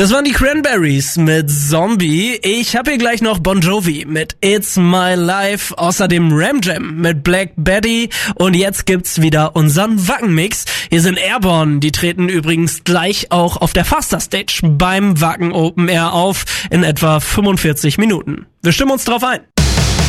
Das waren die Cranberries mit Zombie. Ich habe hier gleich noch Bon Jovi mit It's My Life. Außerdem Ram Jam mit Black Betty. Und jetzt gibt's wieder unseren Wacken-Mix. Hier sind Airborne. Die treten übrigens gleich auch auf der Faster Stage beim Wacken Open Air auf in etwa 45 Minuten. Wir stimmen uns drauf ein.